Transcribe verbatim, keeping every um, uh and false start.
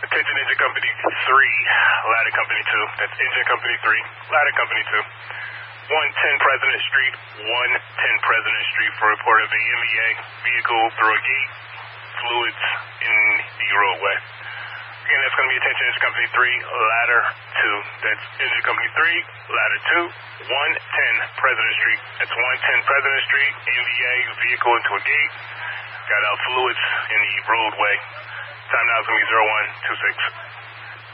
Attention Engine Company three, Ladder Company two. That's Engine Company three, Ladder Company two. one ten President Street, one ten President Street for report of a M E A vehicle through a gate, fluids in the roadway. Again, that's going to be Attention Engine Company three, Ladder two. That's Engine Company three, Ladder two, one ten President Street. That's one ten President Street, M E A vehicle into a gate, got out fluids in the roadway. Time now is going to be zero one two six.